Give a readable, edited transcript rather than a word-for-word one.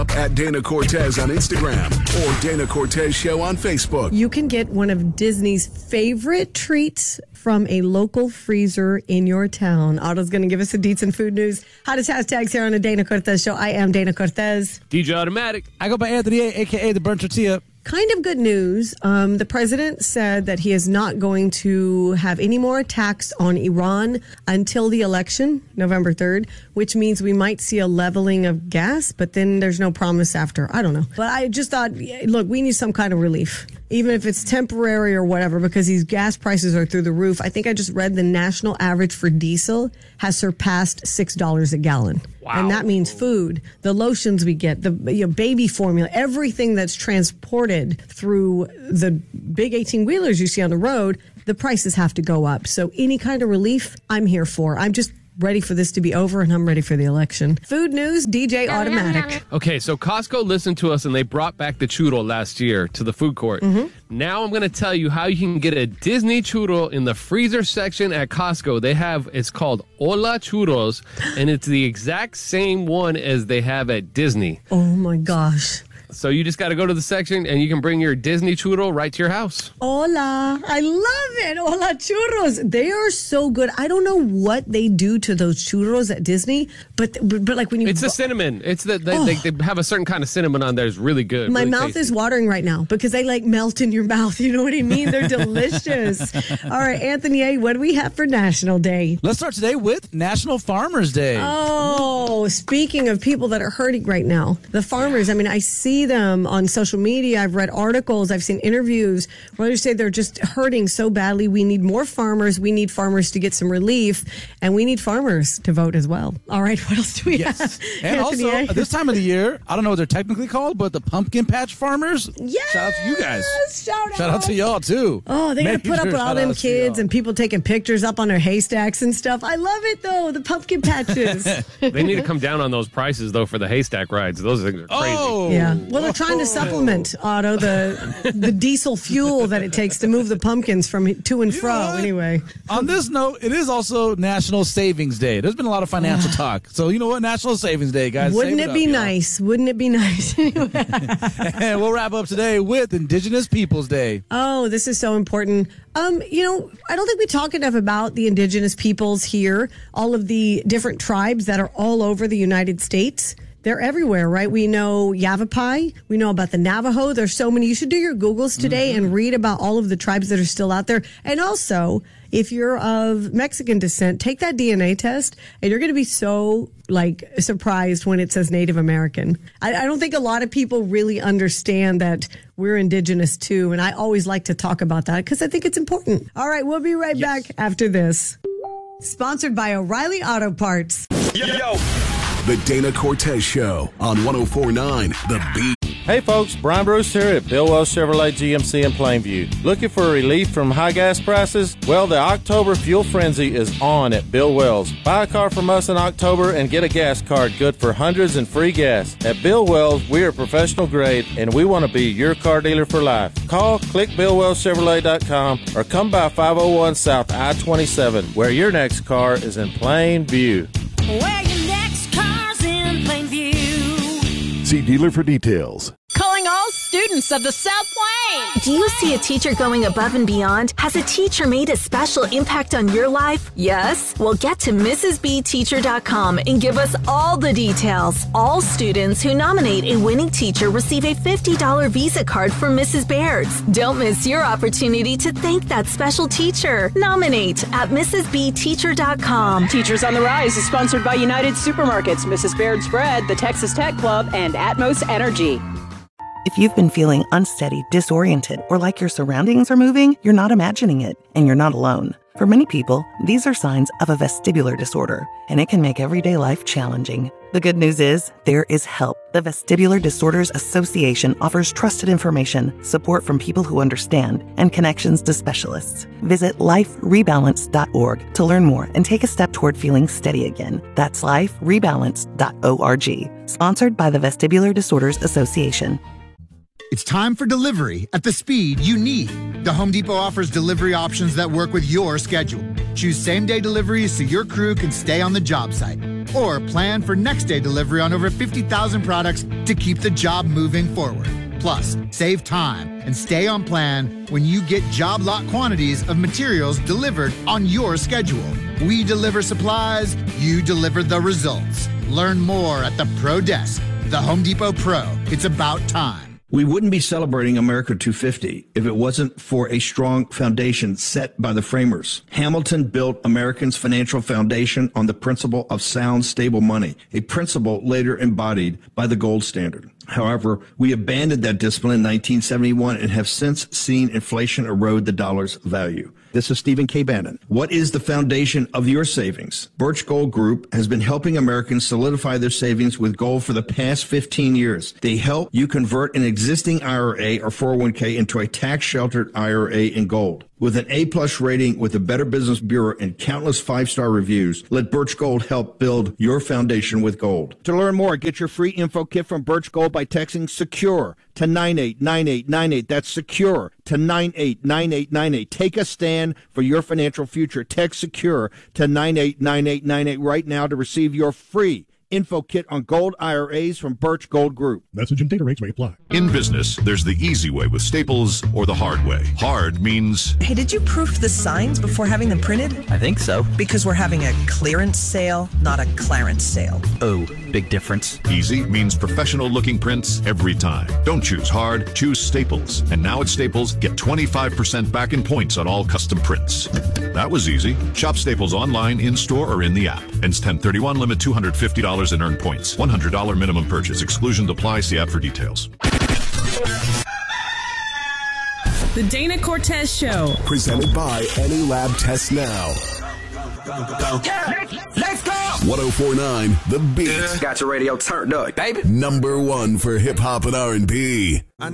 At Dana Cortez on Instagram or Dana Cortez Show on Facebook. You can get one of Disney's favorite treats from a local freezer in your town. Otto's going to give us the deets and food news. Hottest hashtags here on the Dana Cortez Show. I am Dana Cortez. DJ Automatic. I go by Anthony A., a.k.a. the Burnt Tortilla. Kind of good news. The president said that he is not going to have any more attacks on Iran until the election, November 3rd, which means we might see a leveling of gas, but then there's no promise after. I don't know. But I just thought, look, we need some kind of relief, even if it's temporary or whatever, because these gas prices are through the roof. I think I just read the national average for diesel has surpassed $6 a gallon. Wow. And that means food, the lotions we get, the baby formula, everything that's transported through the big 18-wheelers you see on the road, the prices have to go up. So any kind of relief, I'm here for. I'm just ready for this to be over, and I'm ready for the election. Food news, DJ Automatic. Okay, so Costco listened to us, and they brought back the churro last year to the food court. Mm-hmm. Now I'm going to tell you how you can get a Disney churro in the freezer section at Costco. They have, it's called Hola Churros, and it's the exact same one as they have at Disney. Oh, my gosh. So you just got to go to the section, and you can bring your Disney churro right to your house. Hola. I love it. Hola churros. They are so good. I don't know what they do to those churros at Disney, but like when you... It's the cinnamon. It's they have a certain kind of cinnamon on there. It's really good. My really mouth tasty. is watering right now because they like melt in your mouth. You know what I mean? They're delicious. All right, Anthony A., what do we have for National Day? Let's start today with National Farmers Day. Oh, speaking of people that are hurting right now, the farmers, I mean, I see them on social media. I've read articles. I've seen interviews where they say they're just hurting so badly. We need more farmers. We need farmers to get some relief, and we need farmers to vote as well. All right, what else do we have? And Anthony also, A.? this time of the year, I don't know what they're technically called, but the pumpkin patch farmers. Yes! Shout out to you guys. Shout out to y'all, too. Oh, they got to put up with all them kids and people taking pictures up on their haystacks and stuff. I love it, though, the pumpkin patches. They need to come down on those prices, though, for the haystack rides. Those things are crazy. Oh. Yeah. Well, they're trying to supplement, Otto, the diesel fuel that it takes to move the pumpkins from to and fro, anyway. On this note, it is also National Savings Day. There's been a lot of financial talk. So, you know what? National Savings Day, guys. Wouldn't it be nice? Wouldn't it be nice? And we'll wrap up today with Indigenous Peoples Day. Oh, this is so important. I don't think we talk enough about the indigenous peoples here, all of the different tribes that are all over the United States. They're everywhere, right? We know Yavapai. We know about the Navajo. There's so many. You should do your Googles today and read about all of the tribes that are still out there. And also, if you're of Mexican descent, take that DNA test, and you're going to be so, surprised when it says Native American. I don't think a lot of people really understand that we're indigenous, too, and I always like to talk about that because I think it's important. All right, we'll be right back after this. Sponsored by O'Reilly Auto Parts. Yo. The Dana Cortez Show on 104.9 The Beat. Hey folks, Brian Bruce here at Bill Wells Chevrolet GMC in Plainview. Looking for relief from high gas prices? Well, the October Fuel Frenzy is on at Bill Wells. Buy a car from us in October and get a gas card good for hundreds and free gas. At Bill Wells, we are professional grade and we want to be your car dealer for life. Call, click BillWellsChevrolet.com or come by 501 South I-27 where your next car is in plain view. Where your next car's in plain view. See dealer for details. Calling all students of the South Plains. Do you see a teacher going above and beyond? Has a teacher made a special impact on your life? Yes? Well, get to MrsBTeacher.com and give us all the details. All students who nominate a winning teacher receive a $50 Visa card from Mrs. Baird's. Don't miss your opportunity to thank that special teacher. Nominate at MrsBTeacher.com. Teachers on the Rise is sponsored by United Supermarkets, Mrs. Baird's Bread, the Texas Tech Club, and Atmos Energy. If you've been feeling unsteady, disoriented, or like your surroundings are moving, you're not imagining it, and you're not alone. For many people, these are signs of a vestibular disorder, and it can make everyday life challenging. The good news is, there is help. The Vestibular Disorders Association offers trusted information, support from people who understand, and connections to specialists. Visit liferebalance.org to learn more and take a step toward feeling steady again. That's liferebalance.org. Sponsored by the Vestibular Disorders Association. It's time for delivery at the speed you need. The Home Depot offers delivery options that work with your schedule. Choose same-day deliveries so your crew can stay on the job site. or plan for next day delivery on over 50,000 products to keep the job moving forward. Plus, save time and stay on plan when you get job lot quantities of materials delivered on your schedule. We deliver supplies, you deliver the results. Learn more at the Pro Desk. The Home Depot Pro. It's about time. We wouldn't be celebrating America 250 if it wasn't for a strong foundation set by the framers. Hamilton built Americans' financial foundation on the principle of sound, stable money, a principle later embodied by the gold standard. However, we abandoned that discipline in 1971 and have since seen inflation erode the dollar's value. This is Stephen K. Bannon. What is the foundation of your savings? Birch Gold Group has been helping Americans solidify their savings with gold for the past 15 years. They help you convert an existing IRA or 401k into a tax-sheltered IRA in gold. With an A-plus rating with the Better Business Bureau and countless five-star reviews, let Birch Gold help build your foundation with gold. To learn more, get your free info kit from Birch Gold by texting SECURE to 989898. That's SECURE to 989898. Take a stand for your financial future. Text SECURE to 989898 right now to receive your free info kit on gold IRAs from Birch Gold Group. Message and data rates may apply. In business, there's the easy way with Staples or the hard way. Hard means... Hey, did you proof the signs before having them printed? I think so. Because we're having a clearance sale, not a Clarence sale. Oh, big difference. Easy means professional-looking prints every time. Don't choose hard, choose Staples. And now at Staples, get 25% back in points on all custom prints. That was easy. Shop Staples online, in-store, or in the app. Ends 10/31, limit $250 and earn points. $100 minimum purchase. Exclusions apply. See app for details. The Dana Cortez Show. Presented by Any Lab Test Now. Let's go! 104.9 The Beat. Got your radio turned up, baby. #1 for hip hop and R&B.